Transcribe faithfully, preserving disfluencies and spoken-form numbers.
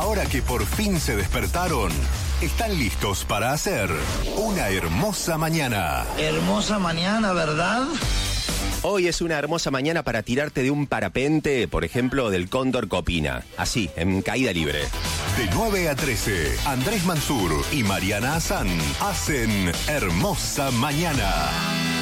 Ahora que por fin se despertaron, están listos para hacer una hermosa mañana. Hermosa mañana, ¿verdad? Hoy es una hermosa mañana para tirarte de un parapente, por ejemplo, del Cóndor Copina. Así, en caída libre. De nueve a trece, Andrés Mansur y Mariana Hassan hacen Hermosa Mañana.